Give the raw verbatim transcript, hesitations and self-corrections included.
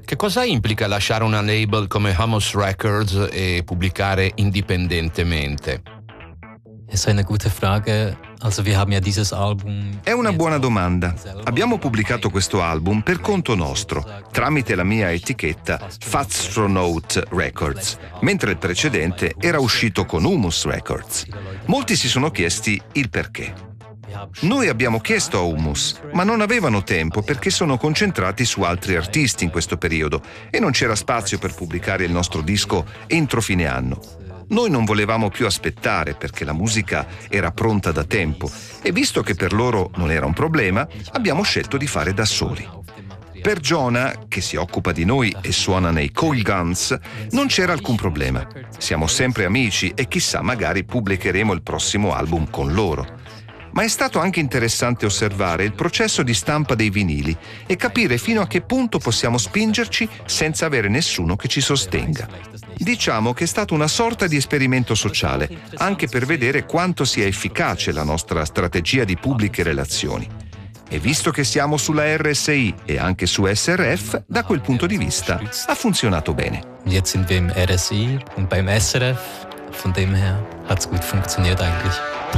Che cosa implica lasciare una label come Hummus Records e pubblicare indipendentemente? È una gute Frage. Also wir haben ja dieses Album. È una buona domanda. Abbiamo pubblicato questo album per conto nostro, tramite la mia etichetta Fatstronaut Records, mentre il precedente era uscito con Hummus Records. Molti si sono chiesti il perché. Noi abbiamo chiesto a Hummus, ma non avevano tempo perché sono concentrati su altri artisti in questo periodo e non c'era spazio per pubblicare il nostro disco entro fine anno. Noi non volevamo più aspettare perché la musica era pronta da tempo e visto che per loro non era un problema, abbiamo scelto di fare da soli. Per Jonah, che si occupa di noi e suona nei Coil Guns, non c'era alcun problema. Siamo sempre amici e chissà, magari pubblicheremo il prossimo album con loro. Ma è stato anche interessante osservare il processo di stampa dei vinili e capire fino a che punto possiamo spingerci senza avere nessuno che ci sostenga. Diciamo che è stato una sorta di esperimento sociale, anche per vedere quanto sia efficace la nostra strategia di pubbliche relazioni. E visto che siamo sulla R S I e anche su S R F, da quel punto di vista ha funzionato bene. Jetzt sind wir im R S I und beim S R F. Von dem her hat's gut funktioniert eigentlich.